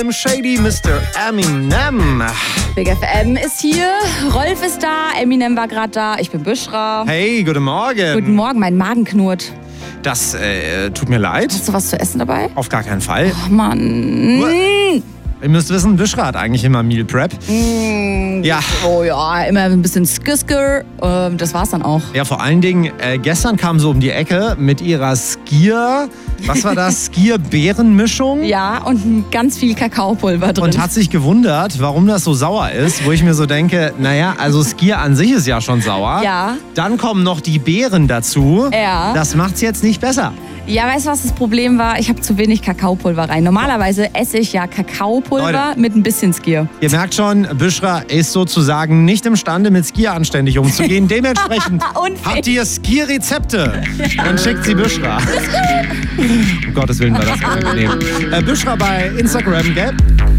Shady Mr. Eminem. Big FM ist hier, Rolf ist da, Eminem war gerade da, ich bin Büschra. Hey, guten Morgen. Guten Morgen, mein Magen knurrt. Das tut mir leid. Hast du was zu essen dabei? Auf gar keinen Fall. Oh Mann. Ihr müsst wissen, Büschra hat eigentlich immer Meal Prep. Ja. Oh ja, immer ein bisschen Skisker. Das war's dann auch. Ja, vor allen Dingen, gestern kam so um die Ecke mit ihrer Skier, was war das? Skier-Beeren-Mischung? Ja, und ganz viel Kakaopulver drin. Und hat sich gewundert, warum das so sauer ist, wo ich mir so denke, naja, also Skier an sich ist ja schon sauer. Ja. Dann kommen noch die Beeren dazu. Ja. Das macht's jetzt nicht besser. Ja, weißt du, was das Problem war? Ich habe zu wenig Kakaopulver rein. Normalerweise esse ich ja Kakaopulver Leute. mit ein bisschen Skier. Ihr merkt schon, Büschra ist sozusagen nicht imstande, mit Skier anständig umzugehen. Dementsprechend Unfair. habt ihr Skier-Rezepte. Dann schickt sie Büschra. Um Gottes Willen war das unangenehm. Büschra bei Instagram, gell?